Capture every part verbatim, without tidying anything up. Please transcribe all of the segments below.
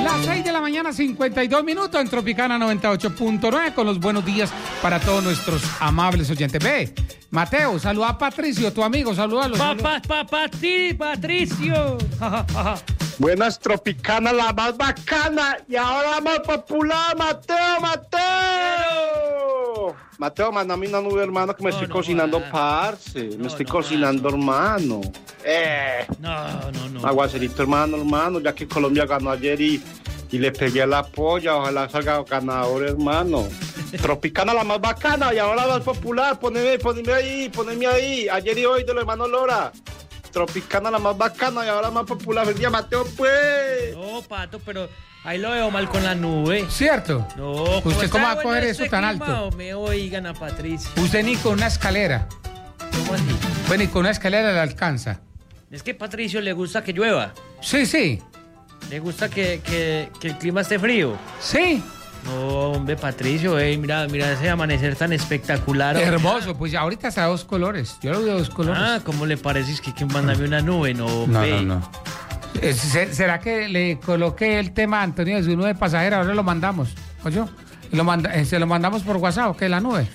Las seis de la mañana, cincuenta y dos minutos en Tropicana noventa y ocho punto nueve con los buenos días para todos nuestros amables oyentes. Ve, Mateo, saluda a Patricio, tu amigo, salúdalo. Papá, papá, sí, Patricio. Buenas, Tropicana, la más bacana y ahora la más popular, Mateo, Mateo. Mateo, mándame una nube, hermano, que me No, estoy no, cocinando, no, parce. no, me estoy no, cocinando, no. hermano. Eh. No, no, no. Aguacerito, hermano, hermano, ya que Colombia ganó ayer y, y le pegué a la polla, ojalá salga ganador, hermano. Tropicana, la más bacana y ahora la más popular, poneme, poneme ahí, poneme ahí. Ayer y hoy de los hermanos Lora. Tropicana, la más bacana y ahora la más popular. El día Mateo, pues. No, Pato, pero ahí lo veo mal con la nube. ¿Cierto? No, ¿Usted cómo va a está coger bueno eso este tan clima, alto? o me oigan a Patricio. Usted ni con una escalera. ¿Cómo así? Pues ni con una escalera le alcanza. Es que a Patricio le gusta que llueva. Sí, sí, Le gusta que, que, que el clima esté frío. sí. No, hombre, Patricio, ey, mira, mira ese amanecer tan espectacular. Hermoso, pues ya ahorita está a dos colores. Yo lo veo a dos colores. Ah, ¿cómo le parece? Es que, que mándame una nube, no, No, ve. no, no. Eh, se- ¿Será que le coloqué el tema a Antonio de su nube pasajera? Ahora lo mandamos. ¿Oye? Lo manda- eh, ¿Se lo mandamos por WhatsApp o qué? La nube.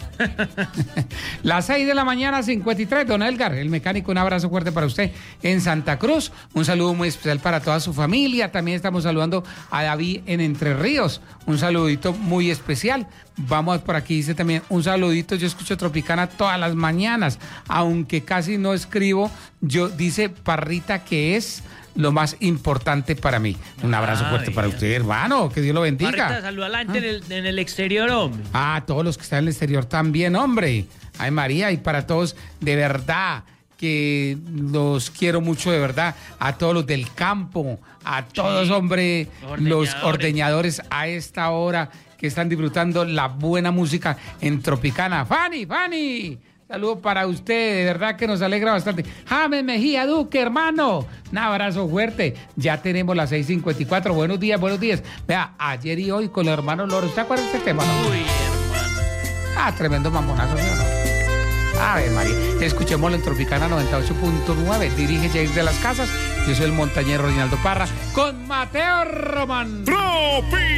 Las seis de la mañana, cincuenta y tres. Don Edgar, el mecánico, un abrazo fuerte para usted en Santa Cruz. Un saludo muy especial para toda su familia. También estamos saludando a David en Entre Ríos. Un saludito muy especial. Vamos por aquí, dice también un saludito. Yo escucho Tropicana todas las mañanas, aunque casi no escribo. Yo dice Parrita que es lo más importante para mí. Un abrazo Ah, fuerte para bien. usted, hermano. Que Dios lo bendiga. Parrita, saluda a la gente en, el, en el exterior, hombre. Ah, todos los que están en el exterior también, hombre. Ay, María, y para todos, de verdad, que los quiero mucho, de verdad. A todos los del campo, a todos, Sí. hombre, Los los ordeñadores. ordeñadores a esta hora que están disfrutando la buena música en Tropicana. Fanny, Fanny. Saludo para usted, de verdad que nos alegra bastante. James Mejía Duque, hermano. Un abrazo fuerte. Ya tenemos las seis cincuenta y cuatro. Buenos días, buenos días. Vea, ayer y hoy con los hermanos Loro. ¿Usted acuerda de este tema, no? Uy, hermano. Ah, tremendo mamonazo, ¿sí o no? A ver, María, escuchémoslo en Tropicana noventa y ocho punto nueve. Dirige Jair de las Casas. Yo soy el montañero Rinaldo Parra con Mateo Román. Tropi.